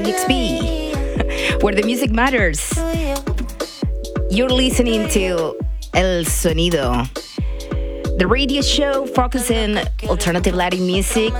KEXP, where the music matters. You're listening to El Sonido, the radio show focusing alternative Latin music,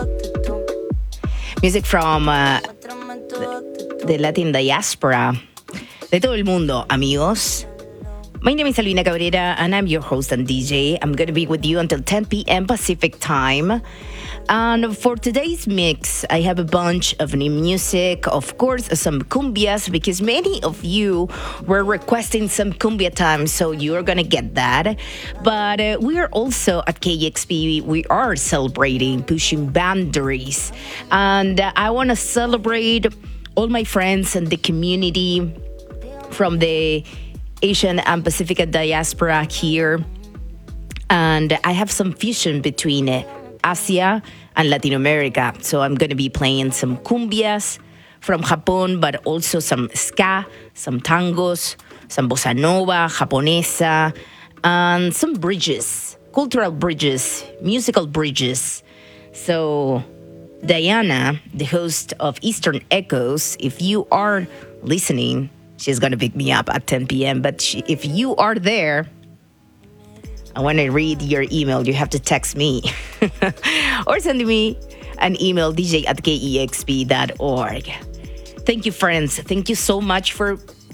music from the Latin diaspora, de todo el mundo, amigos. My name is Albina Cabrera, and I'm your host and DJ. I'm going to be with you until 10 p.m. Pacific time. And for today's mix, I have a bunch of new music, of course, some cumbias, because many of you were requesting some cumbia time, so you're going to get that. But we are also at KEXP, we are celebrating pushing boundaries. And I want to celebrate all my friends and the community from the Asian and Pacific diaspora here. And I have some fusion between Asia and Latin America. So I'm going to be playing some cumbias from Japan, but also some ska, some tangos, some bossa nova, japonesa, and some bridges, cultural bridges, musical bridges. So Diana, the host of Eastern Echoes, if you are listening, she's going to pick me up at 10 p.m. But if you are there, I want to read your email. You have to text me or send me an email, dj@kexp.org. Thank you, friends. Thank you so much for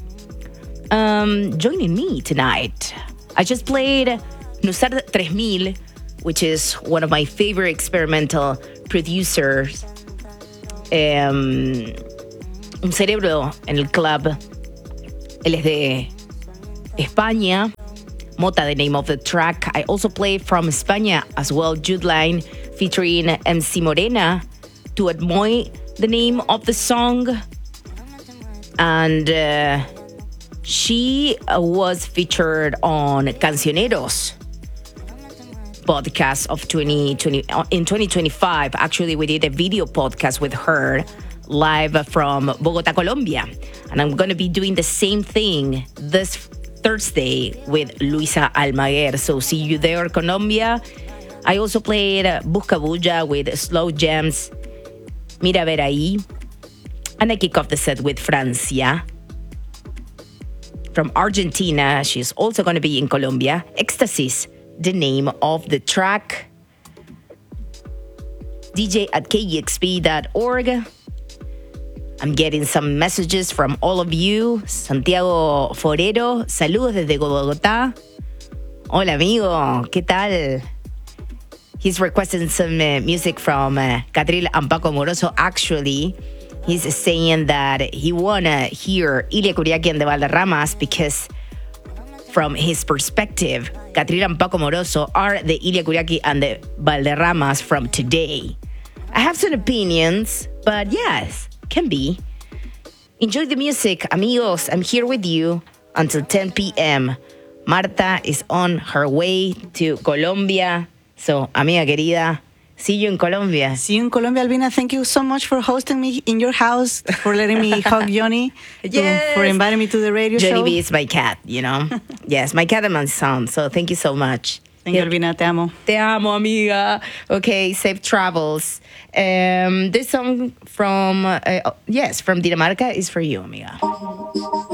joining me tonight. I just played Nusar 3000, which is one of my favorite experimental producers. Un cerebro en el club. Él es de España. Mota, the name of the track. I also played from España as well, Jude Line featuring MC Morena, Tu et Moi, the name of the song. And she was featured on Cancioneros podcast of 2020 in 2025. Actually, we did a video podcast with her live from Bogota, Colombia. And I'm going to be doing the same thing this Thursday with Luisa Almaguer. So see you there, Colombia. I also played Busca Bulla with Slow Jams, Mira Ver Ahí. And I kick off the set with Francia. From Argentina, she's also going to be in Colombia. Ecstasis, the name of the track. dj@kexp.org. I'm getting some messages from all of you. Santiago Forero, saludos desde Bogotá. Hola, amigo, ¿qué tal? He's requesting some music from Catril and Paco Moroso. Actually, he's saying that he wanna hear Ilia Kuriaki and the Valderramas because from his perspective, Catril and Paco Moroso are the Ilia Kuriaki and the Valderramas from today. I have some opinions, but yes, can be. Enjoy the music, amigos. I'm here with you until 10 p.m. Marta is on her way to Colombia. So, amiga querida, see you in Colombia. See you in Colombia, Albina. Thank you so much for hosting me in your house, for letting me hug Johnny, yes. For inviting me to the radio show. Johnny B is my cat, you know. Yes, my cat and my son. So, thank you so much. Thank you, Albina. Te amo. Te amo, amiga. Okay, safe travels. This song from, from Dinamarca is for you, amiga.